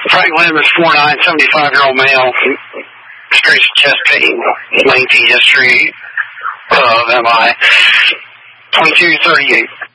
Frank Lemons, 4'9", 75-year-old male, experienced chest pain, lengthy history of MI, 2238.